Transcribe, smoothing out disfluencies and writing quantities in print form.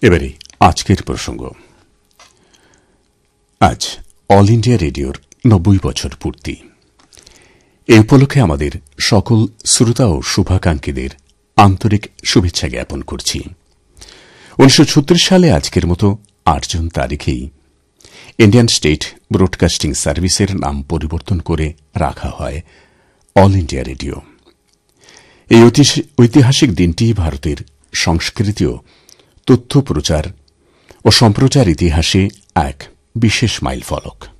এবারে আজকের প্রসঙ্গ। আজ অল ইন্ডিয়া রেডিওর ৯০ বছর পূর্তি। এই উপলক্ষে আমাদের সকল শ্রোতা ও শুভাকাঙ্ক্ষীদের আন্তরিক শুভেচ্ছা জ্ঞাপন করছি। ১৯৩৬ সালে আজকের মতো ৮ জুন তারিখেই ইন্ডিয়ান স্টেট ব্রডকাস্টিং সার্ভিসের নাম পরিবর্তন করে রাখা হয় অল ইন্ডিয়া রেডিও। এই ঐতিহাসিক দিনটি ভারতের সংস্কৃতি ও তথ্য প্রচার ও সম্প্রচার ইতিহাসে এক বিশেষ মাইলফলক।